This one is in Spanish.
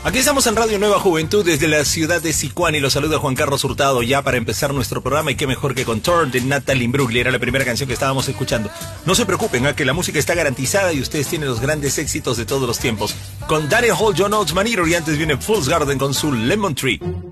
Aquí estamos en Radio Nueva Juventud desde la ciudad de Sicuán y los saluda Juan Carlos Hurtado ya para empezar nuestro programa, y qué mejor que con Turn de Natalie Imbruglia. Era la primera canción que estábamos escuchando. No se preocupen, que la música está garantizada y ustedes tienen los grandes éxitos de todos los tiempos. Con Daryl Hall, John Oates, Man Eater, y antes viene Fool's Garden con su Lemon Tree.